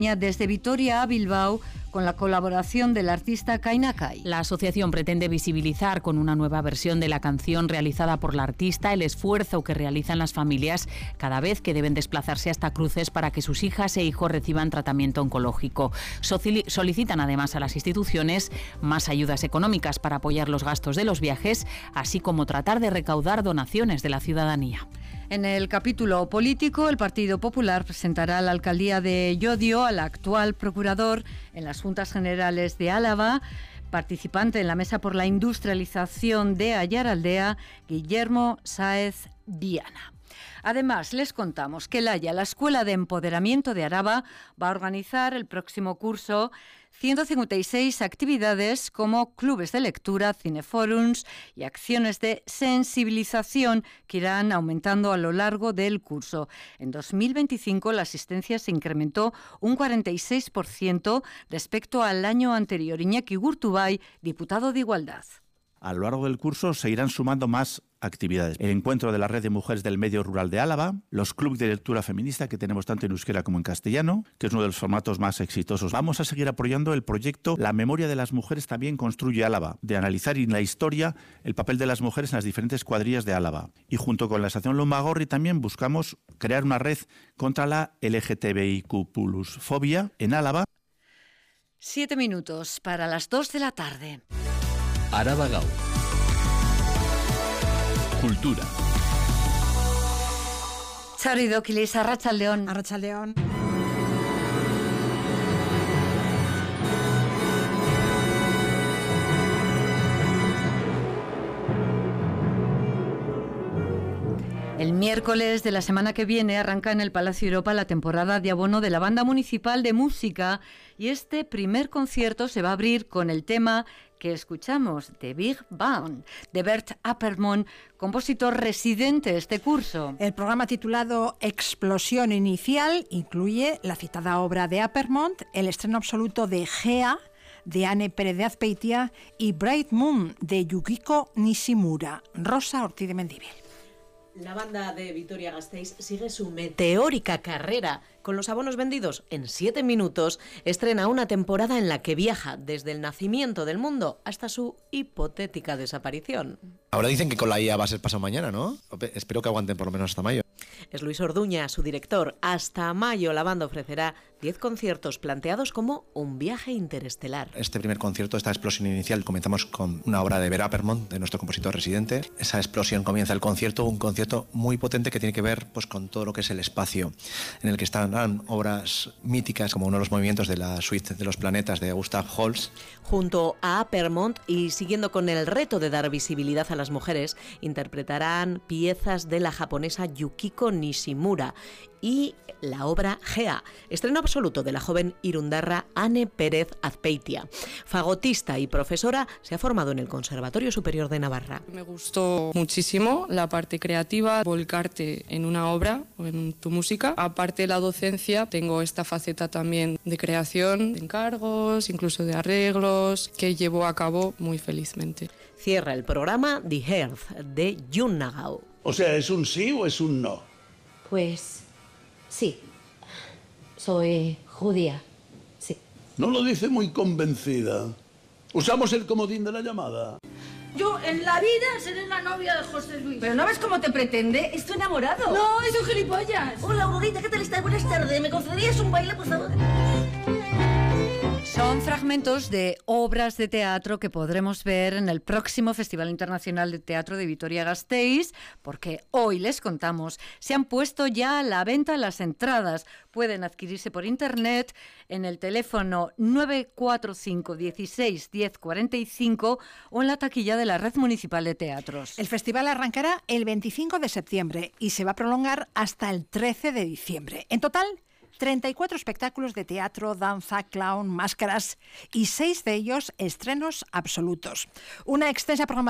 desde Vitoria a Bilbao con la colaboración del artista Kainakai. La asociación pretende visibilizar con una nueva versión de la canción realizada por la artista el esfuerzo que realizan las familias cada vez que deben desplazarse hasta Cruces para que sus hijas e hijos reciban tratamiento oncológico. Solicitan además a las instituciones más ayudas económicas para apoyar los gastos de los viajes, así como tratar de recaudar donaciones de la ciudadanía. En el capítulo político, el Partido Popular presentará a la alcaldía de Llodio al actual procurador en las Juntas Generales de Álava, participante en la Mesa por la Industrialización de Ayaraldea, Guillermo Sáez Viana. Además, les contamos que la Escuela de Empoderamiento de Araba, va a organizar el próximo curso 156 actividades como clubes de lectura, cineforums y acciones de sensibilización que irán aumentando a lo largo del curso. En 2025 la asistencia se incrementó un 46% respecto al año anterior. Iñaki Gurtubay, diputado de Igualdad. A lo largo del curso se irán sumando más actividades. El encuentro de la Red de Mujeres del Medio Rural de Álava, los clubes de lectura feminista que tenemos tanto en euskera como en castellano, que es uno de los formatos más exitosos. Vamos a seguir apoyando el proyecto La memoria de las mujeres también construye Álava, de analizar en la historia el papel de las mujeres en las diferentes cuadrillas de Álava. Y junto con la estación Lombagorri también buscamos crear una red contra la LGTBIQ+fobia en Álava. 7 minutos para las 2 de la tarde. Araba Gau. Cultura. Txauri dokilis, arratsaldeon. Arratsaldeon. El miércoles de la semana que viene arranca en el Palacio Europa la temporada de abono de la Banda Municipal de Música y este primer concierto se va a abrir con el tema que escuchamos, The Big Bang, de Bert Appermont, compositor residente de este curso. El programa titulado Explosión Inicial incluye la citada obra de Appermont, el estreno absoluto de Gea, de Anne Pérez de Azpeitia, y Bright Moon, de Yukiko Nishimura. Rosa Ortiz de Mendívil. La banda de Vitoria-Gasteiz sigue su meteórica carrera. Con los abonos vendidos en 7 minutos, estrena una temporada en la que viaja desde el nacimiento del mundo hasta su hipotética desaparición. Ahora dicen que con la IA va a ser pasado mañana, ¿no? Espero que aguanten por lo menos hasta mayo. Es Luis Orduña, su director. Hasta mayo la banda ofrecerá 10 conciertos planteados como un viaje interestelar. Este primer concierto, esta explosión inicial, comenzamos con una obra de Bert Appermont, de nuestro compositor residente. Esa explosión comienza el concierto, un concierto muy potente que tiene que ver pues, con todo lo que es el espacio, en el que están obras míticas como uno de los movimientos de la suite de los planetas de Gustav Holst. Junto a Appermont y siguiendo con el reto de dar visibilidad a las mujeres, interpretarán piezas de la japonesa Yukiko Nishimura y la obra Gea, estreno absoluto de la joven irundarra Anne Pérez Azpeitia. Fagotista y profesora, se ha formado en el Conservatorio Superior de Navarra. Me gustó muchísimo la parte creativa, volcarte en una obra o en tu música. Aparte de la docencia, tengo esta faceta también de creación, de encargos, incluso de arreglos, que llevo a cabo muy felizmente. Cierra el programa The Hearth, de Jun Nagao. O sea, ¿es un sí o es un no? Pues sí, soy judía, sí. No lo dice muy convencida. Usamos el comodín de la llamada. Yo en la vida seré la novia de José Luis. ¿Pero no ves cómo te pretende? Es tu enamorado. No, es un gilipollas. Hola, Aurorita, ¿qué tal estás? Buenas tardes. ¿Me concederías un baile, por favor? Son fragmentos de obras de teatro que podremos ver en el próximo Festival Internacional de Teatro de Vitoria-Gasteiz, porque hoy les contamos, se han puesto ya a la venta las entradas. Pueden adquirirse por internet en el teléfono 945 16 10 45 o en la taquilla de la Red Municipal de Teatros. El festival arrancará el 25 de septiembre y se va a prolongar hasta el 13 de diciembre. En total, 34 espectáculos de teatro, danza, clown, máscaras y 6 de ellos estrenos absolutos. Una extensa programación